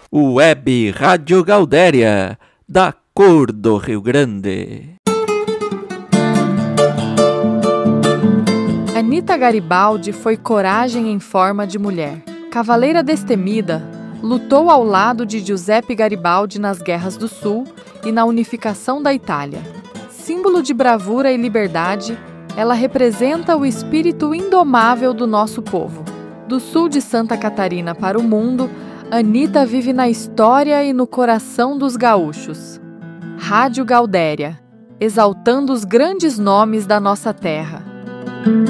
Web Rádio Gaudéria, da cor do Rio Grande. Anita Garibaldi foi coragem em forma de mulher. Cavaleira destemida, lutou ao lado de Giuseppe Garibaldi nas Guerras do Sul e na unificação da Itália. Símbolo de bravura e liberdade, ela representa o espírito indomável do nosso povo. Do sul de Santa Catarina para o mundo, Anita vive na história e no coração dos gaúchos. Rádio Gaudéria, exaltando os grandes nomes da nossa terra.